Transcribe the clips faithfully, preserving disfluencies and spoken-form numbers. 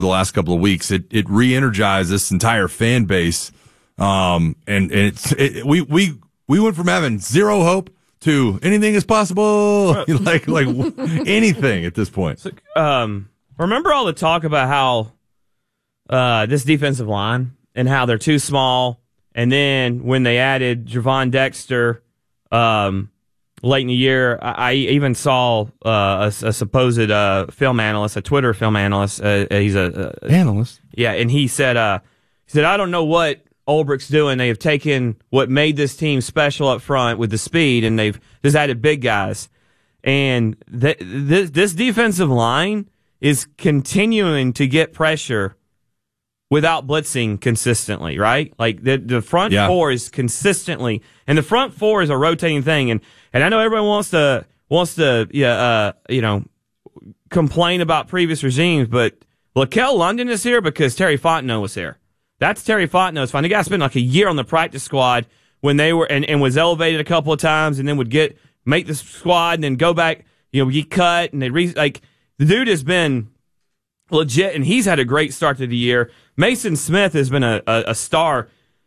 the last couple of weeks. It it re-energized this entire fan base, um, and, and it's it, we we we went from having zero hope to anything is possible, like like anything at this point. So, um, remember all the talk about how uh, this defensive line and how they're too small, and then when they added Javon Dexter um, late in the year, I, I even saw uh, a, a supposed uh, film analyst, a Twitter film analyst. Uh, he's a, a analyst, yeah, and he said, uh, he said, I don't know what Ulbricht's doing. They have taken what made this team special up front with the speed, and they've just added big guys. And th- th- this defensive line is continuing to get pressure without blitzing consistently, right? Like the the front yeah. four is consistently, and the front four is a rotating thing. And and I know everyone wants to wants to yeah uh, you know complain about previous regimes, but Lakel London is here because Terry Fontenot was here. That's Terry Fontenot's fine. The guy spent like a year on the practice squad when they were and, and was elevated a couple of times, and then would get make the squad and then go back, you know, get cut, and they re, like the dude has been legit, and he's had a great start to the year. Mason Smith has been a, a, a star.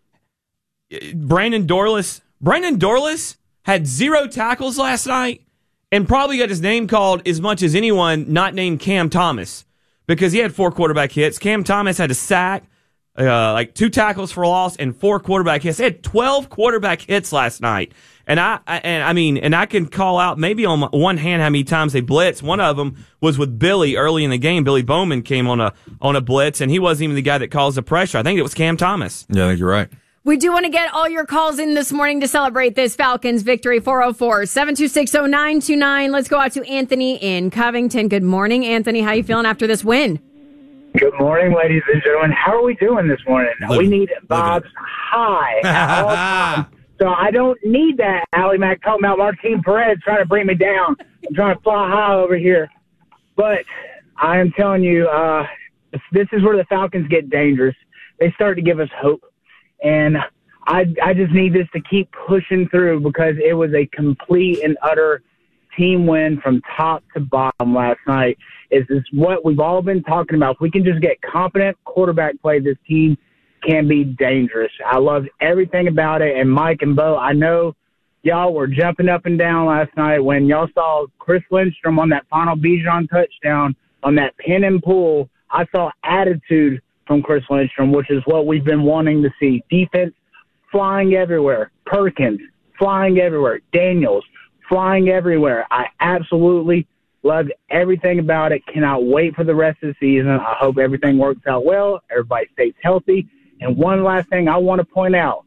Brandon Dorless, Brandon Dorless had zero tackles last night, and probably got his name called as much as anyone not named Cam Thomas because he had four quarterback hits. Cam Thomas had a sack. Uh, like two tackles for loss and four quarterback hits. They had twelve quarterback hits last night, and I, I and I mean, and I can call out maybe on one hand how many times they blitzed. One of them was with Billy early in the game. Billy Bowman came on a on a blitz, and he wasn't even the guy that caused the pressure. I think it was Cam Thomas. Yeah, I think you're right. We do want to get all your calls in this morning to celebrate this Falcons victory. four oh four, seven two six, oh nine two nine. Let's go out to Anthony in Covington. Good morning, Anthony. How you feeling after this win? Good morning, ladies and gentlemen. How are we doing this morning? Live, we need Bob's high at all times. So I don't need that Ally Mac talking about Martin Perez trying to bring me down. I'm trying to fly high over here. But I am telling you, uh, this is where the Falcons get dangerous. They start to give us hope. And I, I just need this to keep pushing through because it was a complete and utter team win from top to bottom last night. Is this what we've all been talking about? If we can just get competent quarterback play, this team can be dangerous. I loved everything about it. And Mike and Bo, I know y'all were jumping up and down last night when y'all saw Chris Lindstrom on that final Bijan touchdown on that pin and pull. I saw attitude from Chris Lindstrom, which is what we've been wanting to see. Defense flying everywhere. Perkins flying everywhere. Daniels flying everywhere. I absolutely loved everything about it. Cannot wait for the rest of the season. I hope everything works out well. Everybody stays healthy. And one last thing I want to point out,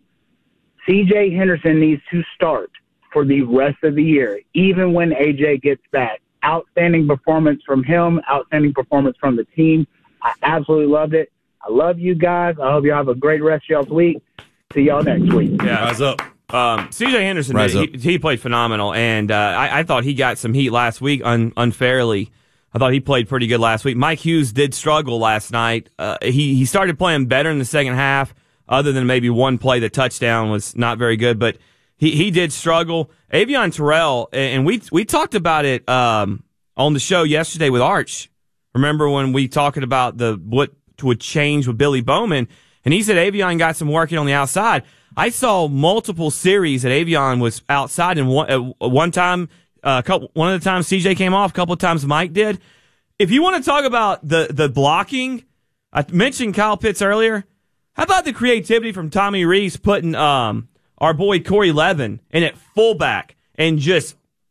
C J Henderson needs to start for the rest of the year, even when A J gets back. Outstanding performance from him, outstanding performance from the team. I absolutely loved it. I love you guys. I hope you have a great rest of y'all's week. See y'all next week. Yeah. Rise up. Um, C J Henderson, he, he played phenomenal, and uh, I, I thought he got some heat last week un, unfairly. I thought he played pretty good last week. Mike Hughes did struggle last night. Uh, he, he started playing better in the second half, other than maybe one play. The touchdown was not very good, but he, he did struggle. Avion Terrell, and we we talked about it um, on the show yesterday with Arch. Remember when we talking about the what would change with Billy Bowman, and he said Avion got some working on the outside. I saw multiple series that Avion was outside, and one, uh, one time, uh, couple, one of the times C J came off, a couple of times Mike did. If you want to talk about the, the blocking, I mentioned Kyle Pitts earlier. How about the creativity from Tommy Reese putting um, our boy Corey Levin in at fullback and just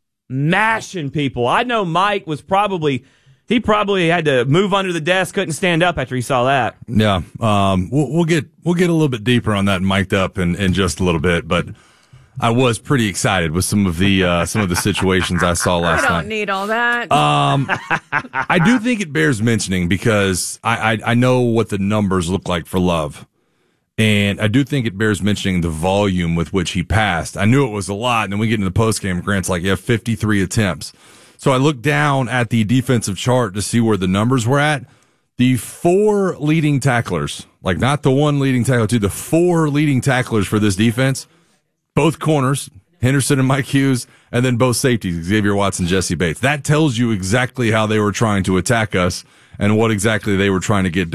mashing people? I know Mike was probably... He probably had to move under the desk, couldn't stand up after he saw that. Yeah, um, we'll, we'll get we'll get a little bit deeper on that and mic'd up in, in just a little bit. But I was pretty excited with some of the uh, some of the situations I saw last night. I don't night. need all that. Um, I do think it bears mentioning because I, I I know what the numbers look like for Love, and I do think it bears mentioning the volume with which he passed. I knew it was a lot, and then we get into the post game. Grant's like, "Yeah, fifty-three attempts." So I looked down at the defensive chart to see where the numbers were at. The four leading tacklers, like not the one leading tackler, two, the four leading tacklers for this defense, both corners, Henderson and Mike Hughes, and then both safeties, Xavier Watson, Jesse Bates. That tells you exactly how they were trying to attack us. and what exactly they were trying to get